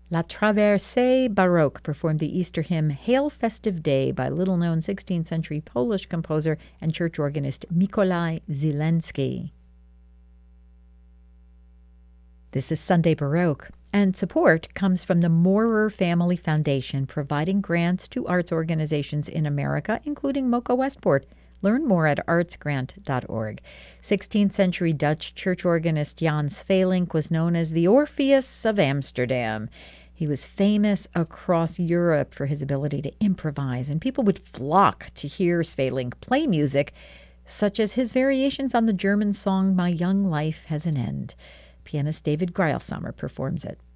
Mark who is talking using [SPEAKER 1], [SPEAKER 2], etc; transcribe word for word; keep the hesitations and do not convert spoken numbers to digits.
[SPEAKER 1] La Traversée Baroque performed the Easter hymn Hail Festive Day by little-known sixteenth century Polish composer and church organist Mikołaj Zieleniecki. This is Sunday Baroque, and support comes from the Moorer Family Foundation, providing grants to arts organizations in America, including Mocha Westport. Learn more at arts grant dot org. sixteenth century Dutch church organist Jan Svelink was known as the Orpheus of Amsterdam. He was famous across Europe for his ability to improvise, and people would flock to hear Svelink play music, such as his variations on the German song My Young Life Has an End. Pianist David Greilshammer performs it.